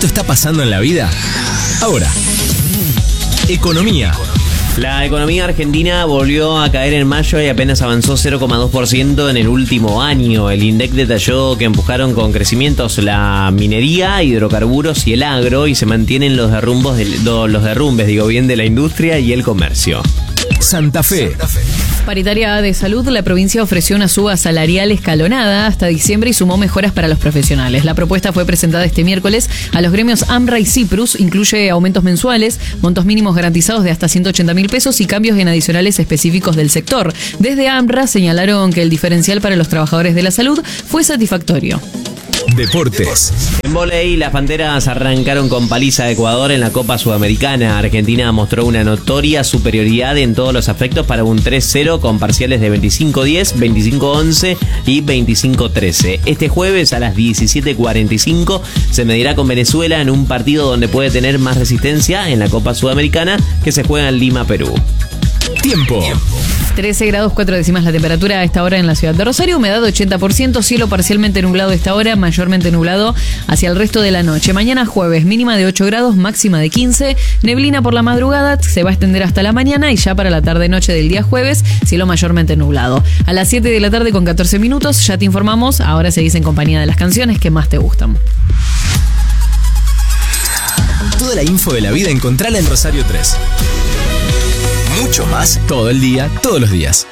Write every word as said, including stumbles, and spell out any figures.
Esto está pasando en la vida ahora. Economía. La economía argentina volvió a caer en mayo y apenas avanzó cero coma dos por ciento en el último año. El INDEC detalló que empujaron con crecimientos la minería, hidrocarburos y el agro, y se mantienen los derrumbos de, los derrumbes, digo bien, de la industria y el comercio. Santa Fe. Santa Fe. Paritaria de Salud, la provincia ofreció una suba salarial escalonada hasta diciembre y sumó mejoras para los profesionales. La propuesta fue presentada este miércoles a los gremios AMRA y Ciprus, incluye aumentos mensuales, montos mínimos garantizados de hasta ciento ochenta mil pesos y cambios en adicionales específicos del sector. Desde AMRA señalaron que el diferencial para los trabajadores de la salud fue satisfactorio. Deportes. En vóley, las Panteras arrancaron con paliza a Ecuador en la Copa Sudamericana. Argentina mostró una notoria superioridad en todos los aspectos para un tres cero con parciales de veinticinco diez, veinticinco once y veinticinco trece. Este jueves a las diecisiete cuarenta y cinco se medirá con Venezuela en un partido donde puede tener más resistencia en la Copa Sudamericana, que se juega en Lima, Perú. Tiempo. trece grados cuatro décimas la temperatura a esta hora en la ciudad de Rosario, humedad ochenta por ciento, cielo parcialmente nublado a esta hora, mayormente nublado hacia el resto de la noche. Mañana jueves, mínima de ocho grados, máxima de quince, neblina por la madrugada, se va a extender hasta la mañana y ya para la tarde-noche del día jueves, cielo mayormente nublado. A las siete de la tarde con catorce minutos, ya te informamos, ahora seguís en compañía de las canciones que más te gustan. Toda la info de la vida encontrala en Rosario tres. Mucho más todo el día, todos los días.